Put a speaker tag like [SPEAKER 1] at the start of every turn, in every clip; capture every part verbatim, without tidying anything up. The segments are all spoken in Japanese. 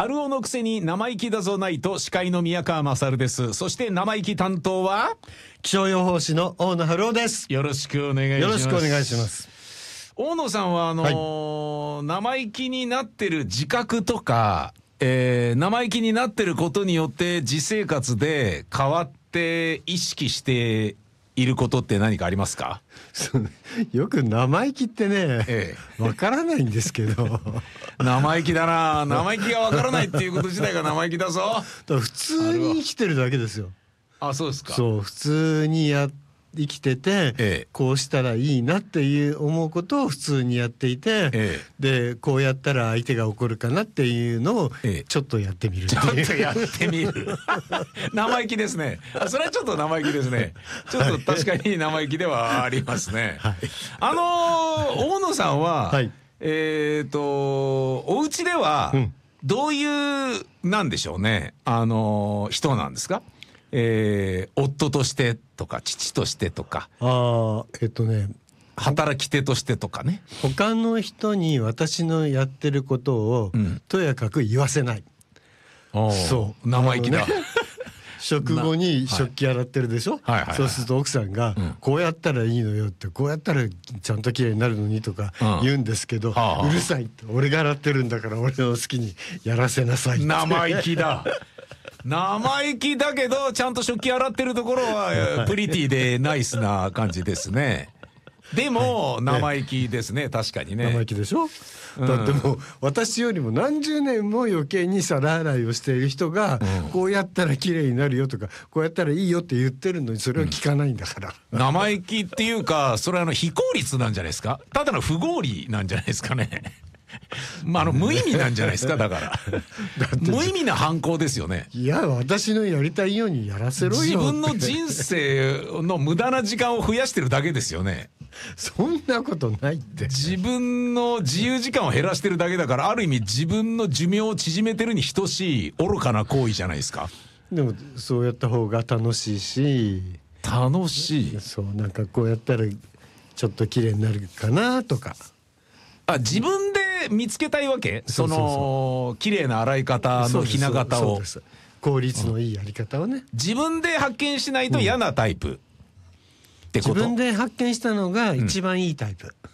[SPEAKER 1] 春男のくせに生意気だぞないと司会の宮川勝です。そして生意気担当は
[SPEAKER 2] 気象予報士の大野春夫です。
[SPEAKER 1] よろしくお願いします。
[SPEAKER 2] よろしくお願いします。
[SPEAKER 1] 大野さんはあのーはい、生意気になってる自覚とか、えー、生意気になってることによって実生活で変わって意識していることって何かありますか？
[SPEAKER 2] よく生意気ってね、
[SPEAKER 1] ええ、
[SPEAKER 2] わからないんですけど
[SPEAKER 1] 生意気だな。生意気がわからないっていうこと自体が生意気だぞ。だ
[SPEAKER 2] から普通に生きてるだけですよ。
[SPEAKER 1] あ、そうですか。
[SPEAKER 2] そう、普通にや生きてて、ええ、こうしたらいいなっていう思うことを普通にやっていて、ええ、でこうやったら相手が怒るかなっていうのをちょっとやってみるっていう、
[SPEAKER 1] ええ、ちょっとやってみる生意気ですね。それはちょっと生意気ですね。ちょっと確かに生意気ではありますね、はい、あのー、大野さんは、はい、えーとお家ではどういうなんでしょうね、あのー、人なんですか？えー、夫としてとか父としてとか、
[SPEAKER 2] あえっとね
[SPEAKER 1] 働き手としてとかね、
[SPEAKER 2] 他の人に私のやってることを、うん、とやかく言わせない。
[SPEAKER 1] そう生意気だ、ね、
[SPEAKER 2] 食後に食器洗ってるでしょ、はい、そうすると奥さんが、うん、こうやったらいいのよって、こうやったらちゃんときれいになるのにとか言うんですけど、うん、うるさいって、俺が洗ってるんだから俺の好きにやらせなさいって。
[SPEAKER 1] 生意気だ生意気だけどちゃんと食器洗ってるところはプリティでナイスな感じですね。でも、はい、生意気ですね、確かにね。
[SPEAKER 2] 生意気でしょ、うん、だってもう私よりも何十年も余計に皿洗いをしている人が、うん、こうやったら綺麗になるよとかこうやったらいいよって言ってるのにそれを聞かないんだから、
[SPEAKER 1] うん、生意気っていうかそれはあの非効率なんじゃないですか。ただの不合理なんじゃないですかねまあ、あの無意味なんじゃないですか。だから無意味な反抗ですよね。
[SPEAKER 2] いや私のやりたいようにやらせろよ。
[SPEAKER 1] 自分の人生の無駄な時間を増やしてるだけですよね。
[SPEAKER 2] そんなことないって。
[SPEAKER 1] 自分の自由時間を減らしてるだけだから、ある意味自分の寿命を縮めてるに等しい愚かな行為じゃないですか。
[SPEAKER 2] でもそうやった方が楽しいし。
[SPEAKER 1] 楽しい。
[SPEAKER 2] そう、なんかこうやったらちょっと綺麗になるかなとか。
[SPEAKER 1] あ、自分で見つけたいわけ？その綺麗な洗い方のひな形を、
[SPEAKER 2] 効率のいいやり方をね、
[SPEAKER 1] うん、自分で発見しないと嫌なタイプ、うん、ってこと？
[SPEAKER 2] 自分で発見したのが一番いいタイプ、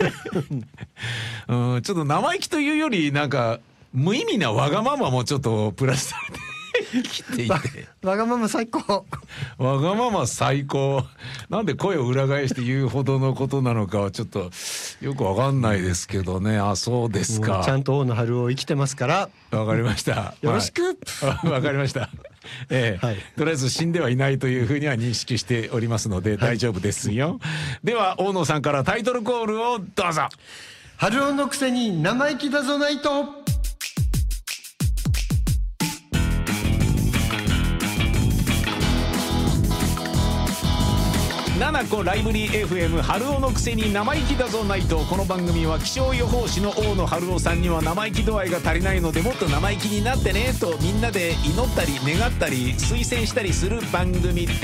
[SPEAKER 1] うんうん、ちょっと生意気というよりなんか無意味なわがままもちょっとプラスされて生きていて
[SPEAKER 2] わがまま最高
[SPEAKER 1] わがまま最高。なんで声を裏返して言うほどのことなのかはちょっとよくわかんないですけどね。あ、そうですか。
[SPEAKER 2] ちゃんと大野春夫生きてますから。
[SPEAKER 1] わかりました
[SPEAKER 2] よろしく、
[SPEAKER 1] はい、わかりました、えーはい、とりあえず死んではいないというふうには認識しておりますので大丈夫ですよ、はい、では大野さんからタイトルコールをどうぞ。
[SPEAKER 2] 春夫のくせに生意気だぞないと。
[SPEAKER 1] ななこライブリー エフエム 春男のくせに生意気だぞないと。この番組は気象予報士の大野春夫さんには生意気度合いが足りないのでもっと生意気になってねとみんなで祈ったり願ったり推薦したりする番組です。